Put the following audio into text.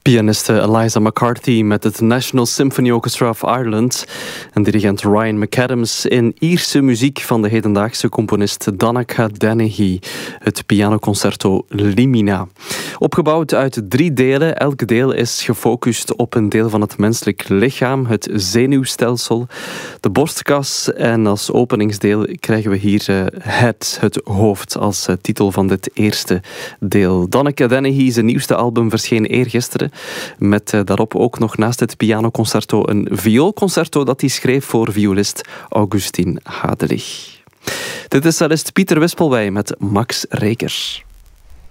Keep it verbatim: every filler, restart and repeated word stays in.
Pianiste Eliza McCarthy met het National Symphony Orchestra of Ireland en dirigent Ryan McAdams in Ierse muziek van de hedendaagse componist Donnacha Dennehy, het pianoconcerto Limina. Opgebouwd uit drie delen, elk deel is gefocust op een deel van het menselijk lichaam, het zenuwstelsel, de borstkas, en als openingsdeel krijgen we hier uh, het, het hoofd, als uh, titel van dit eerste deel. Donnacha Dennehy, zijn nieuwste album, verscheen eergisteren, met uh, daarop ook nog naast het pianoconcerto een vioolconcerto dat hij schreef voor violist Augustin Hadelich. Dit is cellist Pieter Wispelwij met Max Rekers.